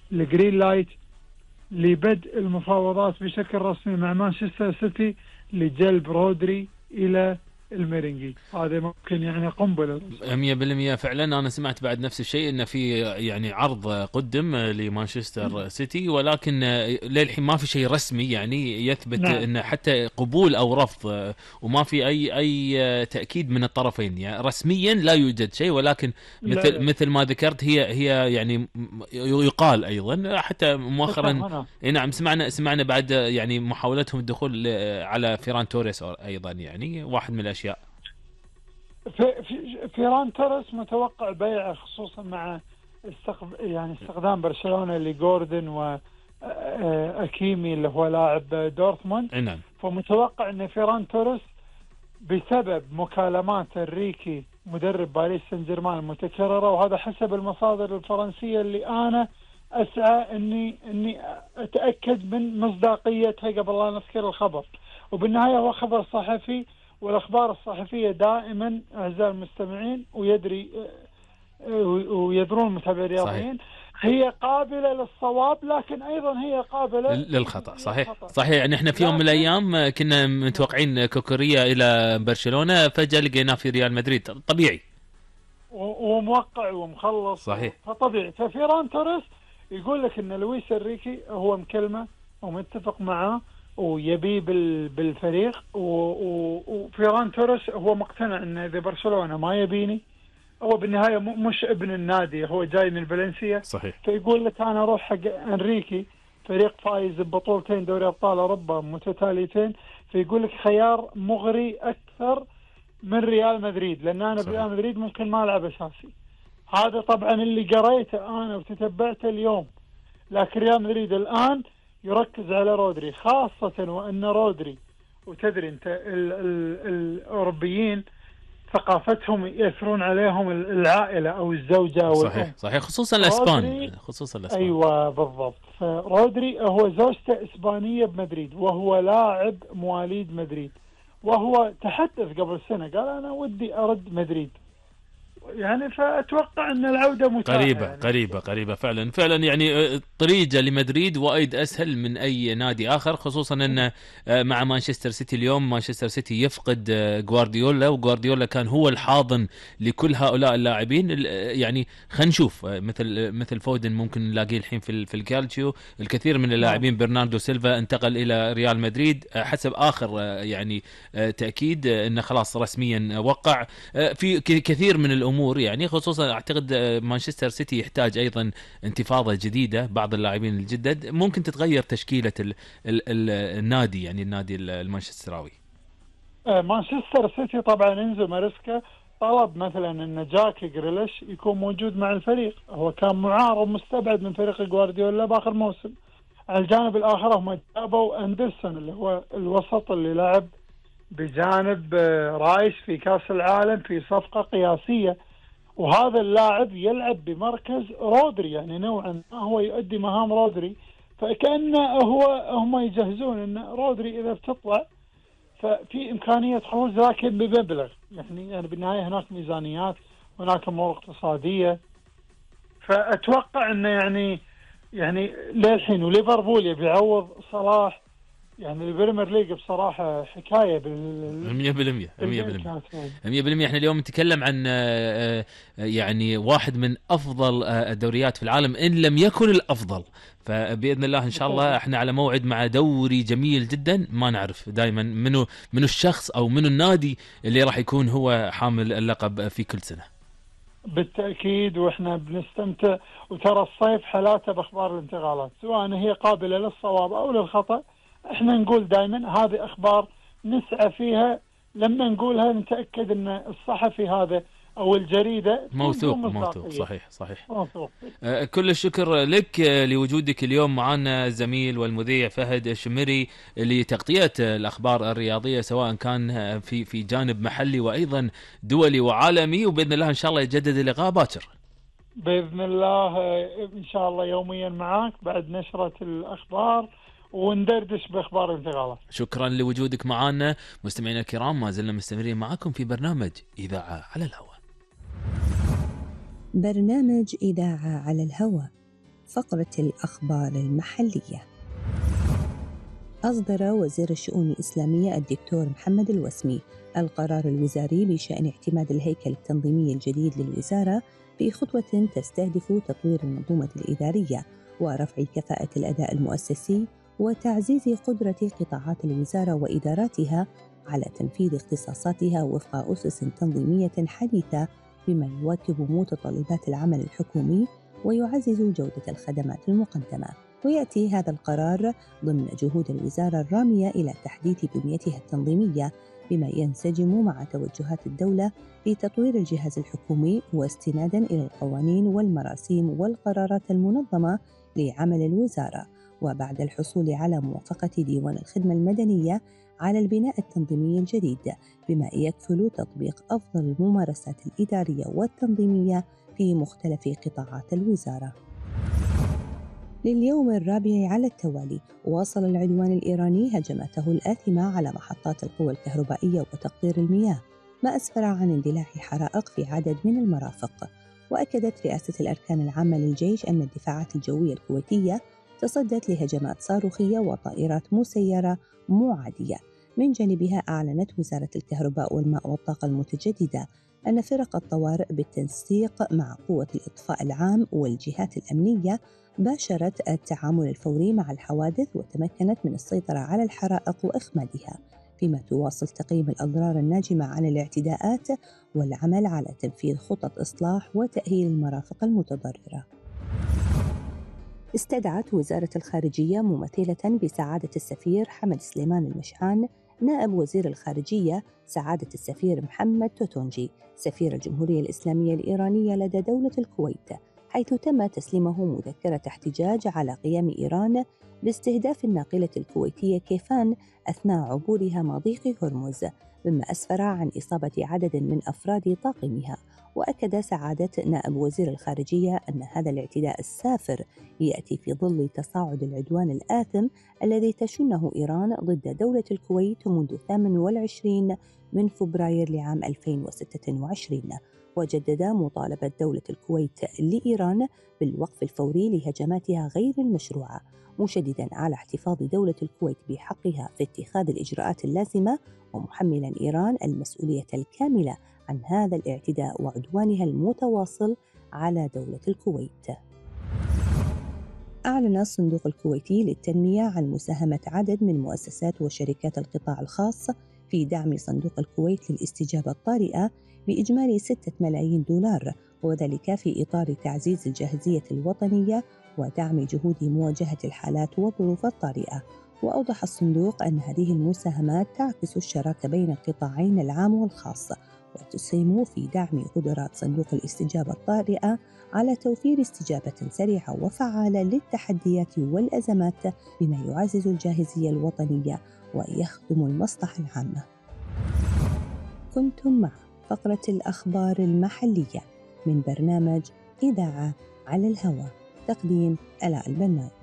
الجرين لايت لبدء المفاوضات بشكل رسمي مع مانشستر سيتي لجلب رودري إلى الميرينجي. هذا ممكن يعني قنبلة 100% فعلا. انا سمعت بعد نفس الشيء انه في يعني عرض قدم لمانشستر سيتي، ولكن للحين ما في شيء رسمي يعني يثبت نعم. انه حتى قبول او رفض، وما في اي تاكيد من الطرفين. يعني رسميا لا يوجد شيء، ولكن لا لا مثل ما ذكرت هي يعني يقال ايضا حتى مؤخرا. تفهم. نعم، سمعنا بعد يعني محاولتهم الدخول على فيران توريس ايضا، يعني واحد من الاشياء. فيران توريس متوقع بيعه، خصوصا مع يعني استخدام برشلونة لجوردن وأكيمي اللي هو لاعب دورتموند. نعم. فمتوقع أن فيران توريس بسبب مكالمات انريكي مدرب باريس سان جيرمان المتكررة، وهذا حسب المصادر الفرنسية اللي أنا أسعى أني أتأكد من مصداقيتها قبل لا نذكر الخبر، وبالنهاية هو خبر صحفي، والأخبار الصحفية دائما أعزائي المستمعين ويدرون المتابعين الرياضيين هي قابلة للصواب، لكن أيضا هي قابلة للخطأ. صحيح. يعني احنا في يوم من الأيام كنا متوقعين كوكوريا إلى برشلونة، فجأة لقيناه في ريال مدريد. طبيعي وموقع ومخلص. صحيح. فطبيعي. ففيران توريس يقول لك ان لويس انريكي هو مكلمه ومتفق معه ويبي بالفريق، وفيران توريس هو مقتنع ان اذا برشلونة ما يبيني، هو بالنهاية مش ابن النادي، هو جاي من فالنسيا. صحيح. فيقول لك انا اروح حق انريكي، فريق فايز ببطولتين دوري ابطال اوروبا متتاليتين، فيقول لك خيار مغري اكثر من ريال مدريد، لان انا بريال مدريد ممكن ما العب اساسي. هذا طبعا اللي قريته انا وتتبعته اليوم. لكن ريال مدريد الان يركز على رودري، خاصة وان رودري، وتدري انت الاوروبيين ثقافتهم يأثرون عليهم العائلة او الزوجة او الام. صحيح. خصوصا الاسبان. ايوه بالضبط. فرودري هو زوجته اسبانية بمدريد، وهو لاعب مواليد مدريد، وهو تحدث قبل سنة قال أنا ودي أرد مدريد، يعني فأتوقع أن العودة متاحة. قريبة فعلا. يعني طريقة لمدريد وايد أسهل من أي نادي آخر، خصوصا أن مع مانشستر سيتي اليوم مانشستر سيتي يفقد غوارديولا، وغوارديولا كان هو الحاضن لكل هؤلاء اللاعبين. يعني خلينا نشوف مثل فودن ممكن نلاقيه الحين في الكالتشيو. الكثير من اللاعبين، برناردو سيلفا انتقل إلى ريال مدريد حسب آخر يعني تأكيد أنه خلاص رسميا وقع. في كثير من الأمور يعني، خصوصا اعتقد مانشستر سيتي يحتاج ايضا انتفاضه جديده، بعض اللاعبين الجدد ممكن تتغير تشكيله النادي، يعني النادي المانشستراوي. مانشستر سيتي طبعا انزو ماريسكا طلب مثلا ان جاك جريليش يكون موجود مع الفريق، هو كان معار ومستبعد من فريق جوارديولا باخر موسم. على الجانب الاخر هم جابوا اندرسون اللي هو الوسط اللي لعب بجانب رايس في كاس العالم في صفقة قياسية، وهذا اللاعب يلعب بمركز رودري، يعني نوعا ما هو يؤدي مهام رودري. فكأنه هم يجهزون ان رودري اذا بتطلع ففي امكانية خروج، لكن بمبلغ يعني بالنهاية هناك ميزانيات، هناك امور اقتصادية. فاتوقع انه يعني للحين وليفربول يبي يعوض صلاح، يعني البريمير ليج بصراحة حكاية 100%. احنا اليوم نتكلم عن يعني واحد من افضل الدوريات في العالم، ان لم يكن الافضل. فباذن الله ان شاء الله احنا على موعد مع دوري جميل جدا. ما نعرف دائما منو الشخص او منو النادي اللي راح يكون هو حامل اللقب في كل سنة. بالتأكيد، واحنا بنستمتع. وترى الصيف حالاته باخبار الانتقالات، سواء هي قابلة للصواب او للخطأ. احنا نقول دائما هذه اخبار نسعى فيها، لما نقولها نتأكد ان الصحفي هذا او الجريدة موثوق. صحيح. موثوق. كل الشكر لك لوجودك اليوم معنا، زميل والمذيع فهد الشمري، لتغطية الاخبار الرياضية، سواء كان في جانب محلي وايضا دولي وعالمي. وباذن الله ان شاء الله يجدد اللقاء باكر باذن الله، ان شاء الله يوميا معاك بعد نشرة الاخبار، وندردش باخبار الانتقالات. شكرا لوجودك معنا. مستمعينا الكرام، ما زلنا مستمرين معكم في برنامج إذاعة على الهواء. برنامج إذاعة على الهواء فقرة الأخبار المحلية. أصدر وزير الشؤون الإسلامية الدكتور محمد الوسمي القرار الوزاري بشأن اعتماد الهيكل التنظيمي الجديد للوزارة في خطوة تستهدف تطوير المنظومة الإدارية ورفع كفاءة الأداء المؤسسي وتعزيز قدرة قطاعات الوزارة وإداراتها على تنفيذ اختصاصاتها وفق أسس تنظيمية حديثة بما يواكب متطلبات العمل الحكومي ويعزز جودة الخدمات المقدمة. ويأتي هذا القرار ضمن جهود الوزارة الرامية إلى تحديث بنيتها التنظيمية بما ينسجم مع توجهات الدولة في تطوير الجهاز الحكومي واستناداً إلى القوانين والمراسيم والقرارات المنظمة لعمل الوزارة، وبعد الحصول على موافقة ديوان الخدمة المدنية على البناء التنظيمي الجديد بما يكفل تطبيق أفضل الممارسات الإدارية والتنظيمية في مختلف قطاعات الوزارة. لليوم الرابع على التوالي واصل العدوان الإيراني هجماته الآثمة على محطات القوى الكهربائية وتقطير المياه، ما أسفر عن اندلاع حرائق في عدد من المرافق. وأكدت رئاسة الأركان العامة للجيش أن الدفاعات الجوية الكويتية تصدت لهجمات صاروخية وطائرات مسيرة معادية. من جانبها أعلنت وزارة الكهرباء والماء والطاقة المتجددة أن فرق الطوارئ بالتنسيق مع قوة الإطفاء العام والجهات الأمنية باشرت التعامل الفوري مع الحوادث وتمكنت من السيطرة على الحرائق وإخمادها، فيما تواصل تقييم الأضرار الناجمة عن الاعتداءات والعمل على تنفيذ خطط إصلاح وتأهيل المرافق المتضررة. استدعت وزارة الخارجية ممثلة بسعادة السفير حمد سليمان المشحان نائب وزير الخارجية سعادة السفير محمد توتونجي سفير الجمهورية الإسلامية الإيرانية لدى دولة الكويت، حيث تم تسليمه مذكرة احتجاج على قيام إيران باستهداف الناقلة الكويتية كيفان أثناء عبورها مضيق هرمز، مما أسفر عن إصابة عدد من أفراد طاقمها. وأكد سعادة نائب وزير الخارجية أن هذا الاعتداء السافر يأتي في ظل تصاعد العدوان الآثم الذي تشنه إيران ضد دولة الكويت منذ 28 من فبراير لعام 2026. وجدد مطالبة دولة الكويت لإيران بالوقف الفوري لهجماتها غير المشروعة، مشدداً على احتفاظ دولة الكويت بحقها في اتخاذ الإجراءات اللازمة، ومحملاً إيران المسؤولية الكاملة عن هذا الاعتداء وعدوانها المتواصل على دولة الكويت. أعلن الصندوق الكويتي للتنمية عن مساهمة عدد من مؤسسات وشركات القطاع الخاص في دعم صندوق الكويت للاستجابة الطارئة بإجمالي 6 ملايين دولار، وذلك في إطار تعزيز الجاهزية الوطنية ودعم جهود مواجهة الحالات والظروف الطارئة. وأوضح الصندوق أن هذه المساهمات تعكس الشراكة بين القطاعين العام والخاص، وتسهم في دعم قدرات صندوق الاستجابة الطارئة على توفير استجابة سريعة وفعالة للتحديات والأزمات بما يعزز الجاهزية الوطنية ويخدم المصلحة العامة. كنتم مع فقرة الأخبار المحلية من برنامج إذاعة على الهواء، تقديم آلاء البناء.